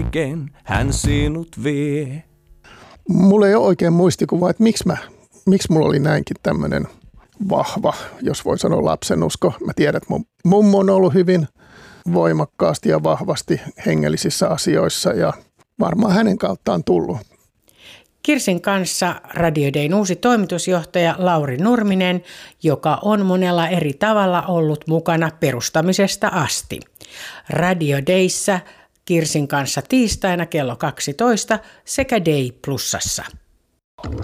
hän sinut vie. Mulla ei ole oikein muistikuvaa, että miksi mulla oli näinkin tämmöinen vahva, jos voi sanoa lapsenusko. Mä tiedän, että mun mummo on ollut hyvin voimakkaasti ja vahvasti hengellisissä asioissa ja varmaan hänen kauttaan tullut. Kirsin kanssa Radio Dayn uusi toimitusjohtaja Lauri Nurminen, joka on monella eri tavalla ollut mukana perustamisesta asti. Radio Dayssä Kirsin kanssa tiistaina kello 12 sekä Day Plusassa.